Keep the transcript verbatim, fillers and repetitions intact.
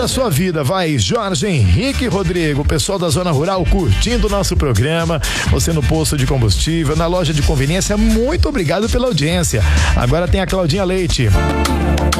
da sua vida, vai Jorge Henrique Rodrigo, pessoal da Zona Rural curtindo o nosso programa, você no posto de combustível, na loja de conveniência, muito obrigado pela audiência. Agora tem a Claudinha Leite.